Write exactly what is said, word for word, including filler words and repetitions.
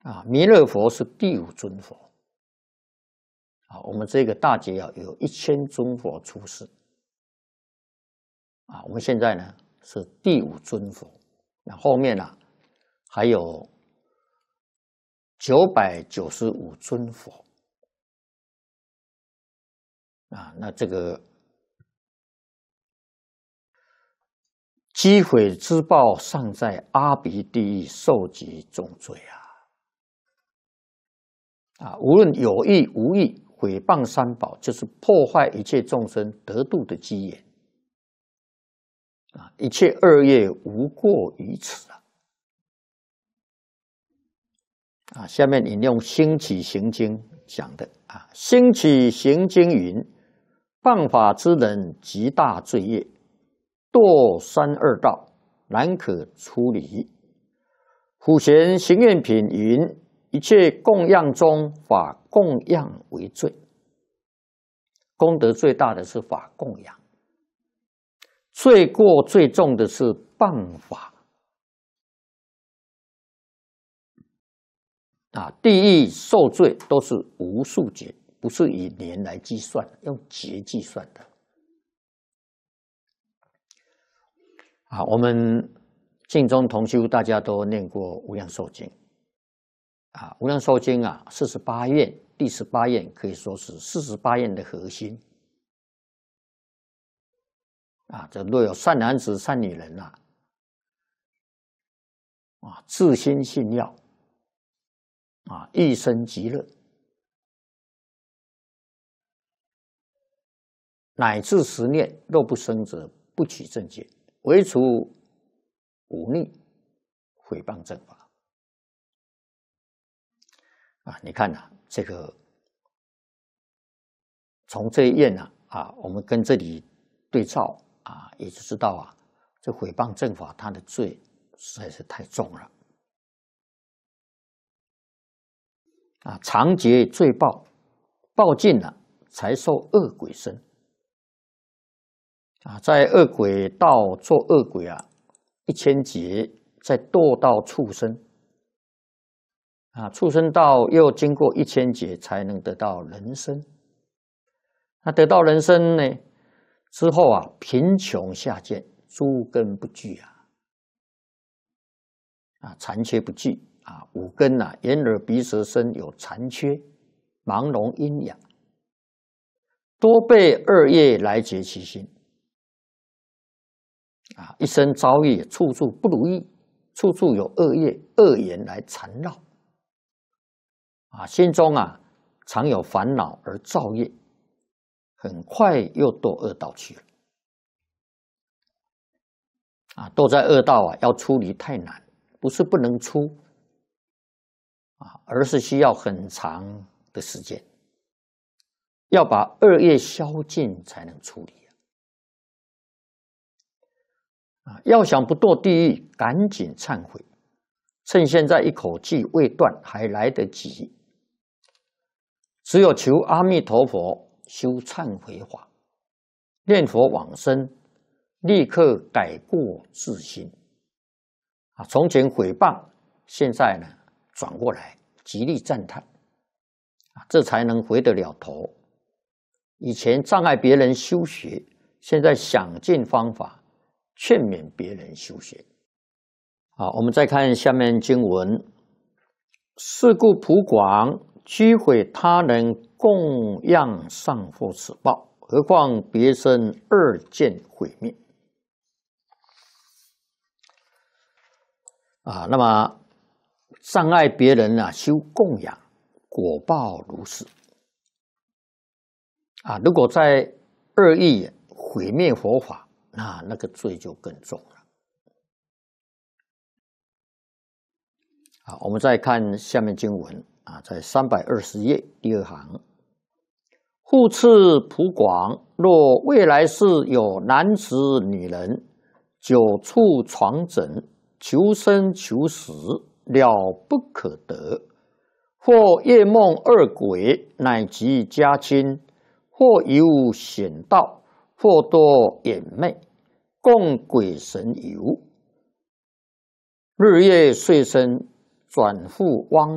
啊，弥勒佛是第五尊佛。啊，我们这个大劫啊，有一千尊佛出世。啊，我们现在呢是第五尊佛，那后面啊还有九百九十五尊佛。啊，那这个击毁之报尚在阿鼻地狱受极重罪啊！啊，无论有意无意，毁谤三宝，就是破坏一切众生得度的机缘。啊，一切恶业无过于此啊！啊，下面引用《兴起行经》讲的啊，《兴起行经》云：谤法之人极大罪业，堕三恶道，难可出离。普贤行愿品云：一切供养中，法供养为最。功德最大的是法供养，罪过最重的是谤法。啊，地狱受罪都是无数劫，不是以年来计算，用劫计算的。啊，我们净宗同修大家都念过《无量寿经》啊，《无量寿经》啊，四十八愿，第十八愿可以说是四十八愿的核心。啊，这若有善男子、善女人啊，啊，自心信要，啊，一生极乐，乃至十念，若不生者，不取正觉，唯除忤逆、毁谤正法。啊，你看呐、啊，这个从这一愿呢，啊，我们跟这里对照啊，也就知道啊，这毁谤正法，它的罪实在是太重了。啊，长劫罪报，报尽了，才受恶鬼身。啊，在恶鬼道做恶鬼啊，一千劫，再堕到畜生。啊，畜生道又经过一千劫，才能得到人身。那得到人身呢，之后啊，贫穷下贱，诸根不具啊，啊，残缺不具。啊，五根呐、啊，眼耳鼻舌身有残缺，盲聋阴哑，多被恶业来结其心。啊，一生遭遇处处不如意，处处有恶业、恶言来缠绕。啊，心中啊常有烦恼而造业，很快又堕恶道去了。啊，堕在恶道啊，要出离太难，不是不能出。啊，而是需要很长的时间，要把恶业消尽才能处理啊！要想不堕地狱，赶紧忏悔，趁现在一口气未断，还来得及。只有求阿弥陀佛修忏悔法，念佛往生，立刻改过自新。啊，从前毁谤，现在呢？转过来，极力赞叹，啊，这才能回得了头。以前障碍别人修学，现在想尽方法劝勉别人修学。好，我们再看下面经文：是故普广摧毁他人供养尚获此报，何况别生二见毁灭。啊，那么。障碍别人啊，修供养，果报如是。啊，如果在恶意毁灭佛法，那那个罪就更重了。好，我们再看下面经文啊，在三百二十页第二行，复次普广，若未来世有男子女人，久处床枕，求生求死。了不可得，或夜梦恶鬼，乃及家亲；或游险道，或多眼魅，共鬼神游。日夜岁生，转复汪